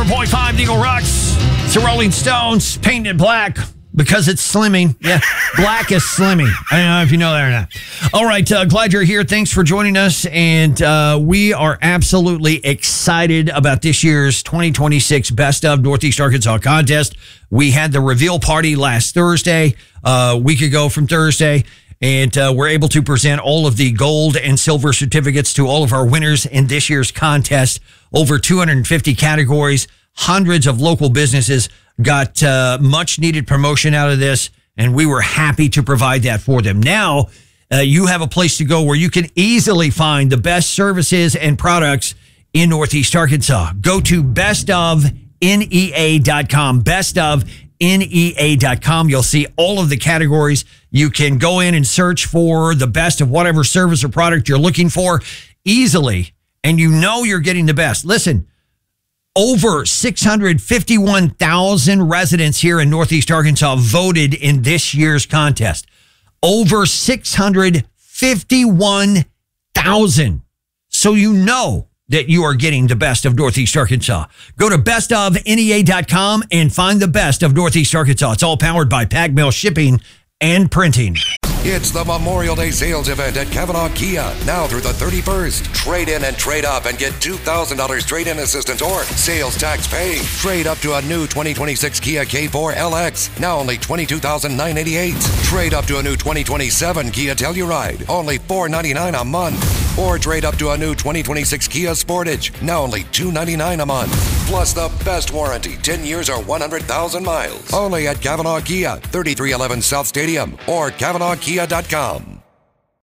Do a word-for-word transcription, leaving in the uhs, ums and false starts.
point five, the Eagle Rocks. It's the Rolling Stones, painted black because it's slimming. Yeah, black is slimming. I don't know if you know that or not. All right, uh, glad you're here. Thanks for joining us. And uh, we are absolutely excited about this year's twenty twenty-six Best of Northeast Arkansas contest. We had the reveal party last Thursday, uh, a week ago from Thursday. And uh, we're able to present all of the gold and silver certificates to all of our winners in this year's contest. Over two hundred fifty categories, hundreds of local businesses got uh, much needed promotion out of this, and we were happy to provide that for them. Now, uh, you have a place to go where you can easily find the best services and products in Northeast Arkansas. Go to best of N E A dot com, best of N E A dot com. You'll see all of the categories. You can go in and search for the best of whatever service or product you're looking for easily, and you know you're getting the best. Listen, over six hundred fifty-one thousand residents here in Northeast Arkansas voted in this year's contest. Over six hundred fifty-one thousand. So you know that you are getting the best of Northeast Arkansas. Go to best of N E A dot com and find the best of Northeast Arkansas. It's all powered by Pag Mill Shipping and Printing. It's the Memorial Day sales event at Cavanaugh Kia. Now through the thirty-first. Trade in and trade up and get two thousand dollars trade-in assistance or sales tax paid. Trade up to a new twenty twenty-six Kia K four L X. Now only twenty-two thousand nine hundred eighty-eight dollars. Trade up to a new twenty twenty-seven Kia Telluride. Only four hundred ninety-nine dollars a month. Or trade up to a new twenty twenty-six Kia Sportage. Now only two hundred ninety-nine dollars a month. Plus the best warranty, ten years or one hundred thousand miles. Only at Cavanaugh Kia, thirty-three eleven South Stadium or Cavanaugh Kia dot com.